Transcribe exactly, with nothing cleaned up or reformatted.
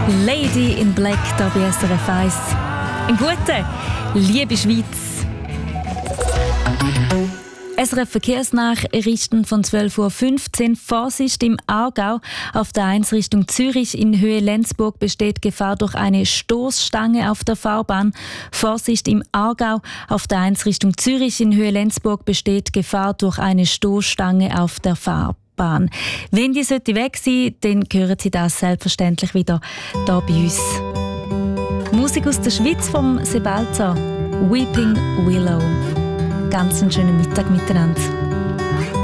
Lady in Black, hier bei S R F eins. Ein guter, liebe Schweiz. S R F Verkehrsnachrichten von zwölf Uhr fünfzehn. Vorsicht im Aargau. Auf der eins Richtung Zürich in Höhe Lenzburg besteht Gefahr durch eine Stoßstange auf der Fahrbahn. Vorsicht im Aargau. Auf der eins Richtung Zürich in Höhe Lenzburg besteht Gefahr durch eine Stoßstange auf der Fahrbahn. Wenn die sollte weg sein, dann hören Sie das selbstverständlich wieder hier bei uns. Musik aus der Schweiz vom Sebalza. Weeping Willow. Ganz einen schönen Mittag miteinander.